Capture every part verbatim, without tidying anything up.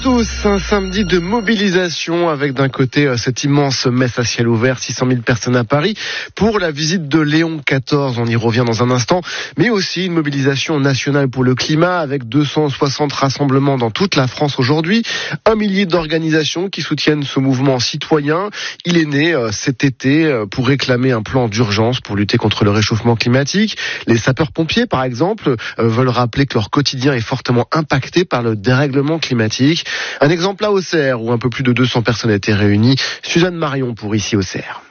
Tous un samedi de mobilisation avec d'un côté cette immense messe à ciel ouvert, six cent mille personnes à Paris pour la visite de Léon quatorze, on y revient dans un instant, mais aussi une mobilisation nationale pour le climat avec deux cent soixante rassemblements dans toute la France aujourd'hui, un millier d'organisations qui soutiennent ce mouvement citoyen. Il est né cet été pour réclamer un plan d'urgence pour lutter contre le réchauffement climatique. Les sapeurs-pompiers par exemple veulent rappeler que leur quotidien est fortement impacté par le dérèglement climatique. Un exemple à Auxerre où un peu plus de deux cents personnes étaient réunies. Suzanne Marion pour Ici Auxerre.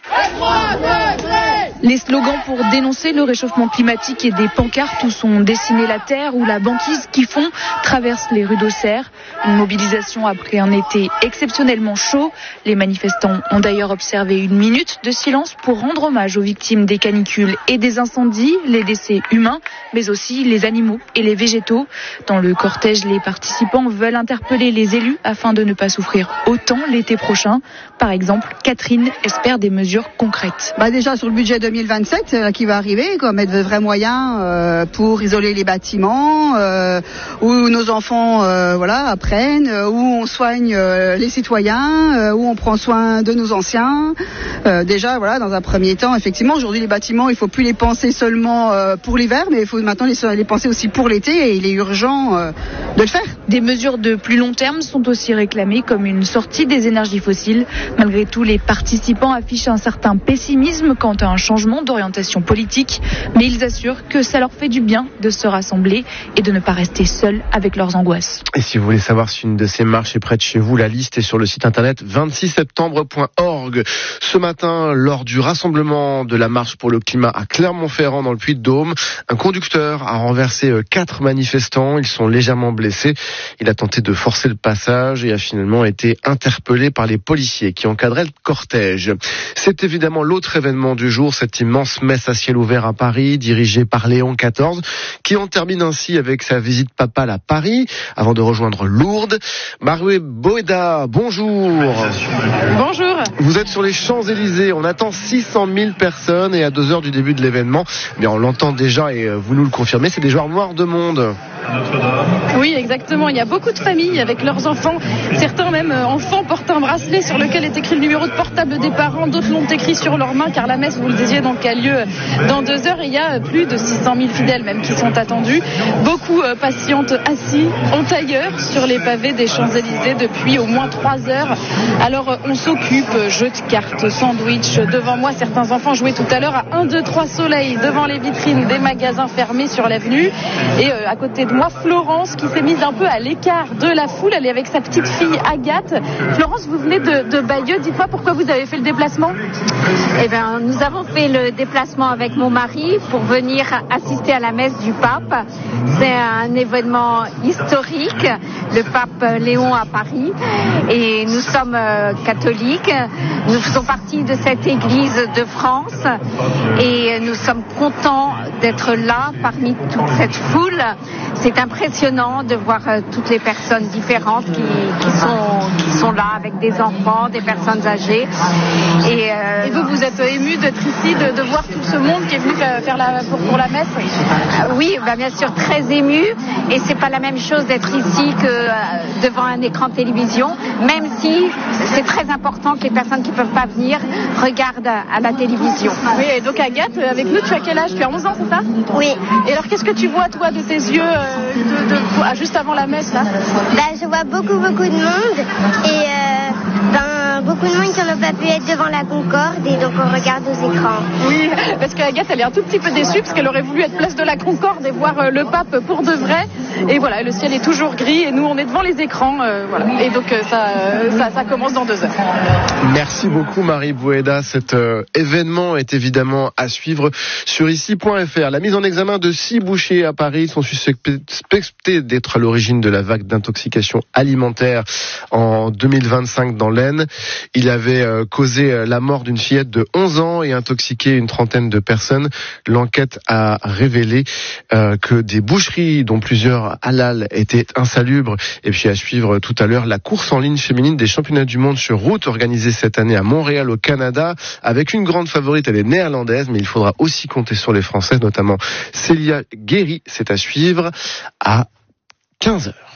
Les slogans pour dénoncer le réchauffement climatique et des pancartes où sont dessinées la terre ou la banquise qui fond traversent les rues d'Auxerre. Une mobilisation après un été exceptionnellement chaud. Les manifestants ont d'ailleurs observé une minute de silence pour rendre hommage aux victimes des canicules et des incendies, les décès humains, mais aussi les animaux et les végétaux. Dans le cortège, les participants veulent interpeller les élus afin de ne pas souffrir autant l'été prochain. Par exemple, Catherine espère des mesures concrètes. Bah déjà sur le budget deux mille vingt-sept euh, qui va arriver, quoi, mettre de vrais moyens euh, pour isoler les bâtiments, euh, où nos enfants euh, voilà apprennent, euh, où on soigne euh, les citoyens, euh, où on prend soin de nos anciens. Euh, déjà voilà dans un premier temps, effectivement aujourd'hui les bâtiments il faut plus les penser seulement euh, pour l'hiver, mais il faut maintenant les, les penser aussi pour l'été et il est urgent euh, de le faire. Des mesures de plus long terme sont aussi réclamées comme une sortie des énergies fossiles. Malgré tout, les participants affichent un certain pessimisme quant à un changement d'orientation politique, mais ils assurent que ça leur fait du bien de se rassembler et de ne pas rester seuls avec leurs angoisses. Et si vous voulez savoir si une de ces marches est près de chez vous, la liste est sur le site internet vingt-six septembre point org. Ce matin, lors du rassemblement de la marche pour le climat à Clermont-Ferrand dans le Puy-de-Dôme, un conducteur a renversé quatre manifestants. Ils sont légèrement blessés. Il a tenté de forcer le passage et a finalement été interpellé par les policiers qui encadraient le cortège. C'est évidemment l'autre événement du jour, cette immense messe à ciel ouvert à Paris, dirigée par Léon quatorze, qui en termine ainsi avec sa visite papale à Paris, avant de rejoindre Lourdes. Marie Boéda, bonjour. Bonjour. Vous êtes sur les Champs-Élysées, on attend six cent mille personnes et à deux heures du début de l'événement, mais on l'entend déjà et vous nous le confirmez, c'est des joueurs noirs de monde. Oui, exactement. Il y a beaucoup de familles avec leurs enfants. Certains même euh, enfants portent un bracelet sur lequel est écrit le numéro de portable des parents. D'autres l'ont écrit sur leurs mains car la messe, vous le disiez, donc a lieu dans deux heures. Et il y a plus de six cent mille fidèles même qui sont attendus. Beaucoup euh, patientent assis en tailleur sur les pavés des Champs-Élysées depuis au moins trois heures. Alors euh, on s'occupe, euh, jeux de cartes, sandwich. Devant moi, certains enfants jouaient tout à l'heure à un, deux, trois soleils devant les vitrines des magasins fermés sur l'avenue. Et euh, à côté de moi, Florence qui s'est mise un peu à l'écart de la foule. Elle est avec sa petite fille Agathe. Florence, vous venez de, de Bayeux. Dites-moi pourquoi vous avez fait le déplacement. Eh bien, nous avons fait le déplacement avec mon mari pour venir assister à la messe du pape. C'est un événement historique, le pape Léon à Paris. Et nous sommes euh, catholiques. Nous faisons partie de cette église de France. Et nous sommes contents d'être là parmi toute cette foule. C'est impressionnant de voir euh, toutes les personnes différentes qui, qui, sont, qui sont là avec des enfants, des personnes âgées. Et, euh, Et vous, vous êtes ému d'être ici, de, de voir tout ce monde qui est venu faire la, pour, pour la messe? euh, Oui, bah, bien sûr, très ému. Et c'est pas la même chose d'être ici que euh, devant un écran de télévision, même si c'est très important que les personnes qui ne peuvent pas venir regardent à la télévision. Oui, et donc Agathe, avec nous, tu as quel âge? Tu as onze ans, c'est ça? Oui. Et alors, qu'est-ce que tu vois, toi, de tes yeux euh, de, de, ah, juste avant la messe, là? Bah, je vois beaucoup, beaucoup de monde et euh, ben, beaucoup de monde qui n'ont pas pu être devant la Concorde et donc on regarde aux écrans. Oui, parce qu'Agathe, elle est un tout petit peu déçue parce qu'elle aurait voulu être place de la Concorde et voir euh, le pape pour de vrai. Et voilà, le ciel est toujours gris et nous, on est devant les écrans. Euh, voilà. Et donc, euh, ça, euh, ça, ça commence dans deux heures. Merci beaucoup, Marie Boéda. Cet euh, événement est évidemment à suivre sur ici point f r. La mise en examen de six bouchers à Paris sont suspectés d'être à l'origine de la vague d'intoxication alimentaire en deux mille vingt-cinq dans l'Aisne. Il avait euh, causé la mort d'une fillette de onze ans et intoxiqué une trentaine de personnes. L'enquête a révélé euh, que des boucheries, dont plusieurs halal, étaient insalubres. Et puis à suivre tout à l'heure la course en ligne féminine des championnats du monde sur route organisée cette année à Montréal au Canada, avec une grande favorite, elle est néerlandaise, mais il faudra aussi compter sur les Françaises, notamment Célia Guéry. C'est à suivre à quinze heures.